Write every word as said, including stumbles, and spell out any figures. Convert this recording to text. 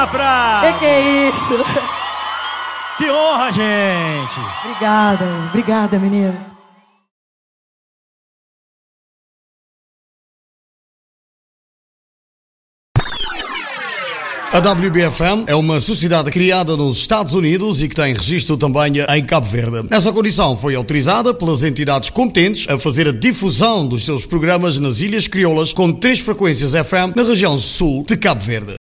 na praia. Que que é isso? Que honra, gente. Obrigada, obrigada, meninos. A W B F M é uma sociedade criada nos Estados Unidos e que tem registro também em Cabo Verde. Nessa condição foi autorizada pelas entidades competentes a fazer a difusão dos seus programas nas Ilhas Crioulas com três frequências F M na região sul de Cabo Verde.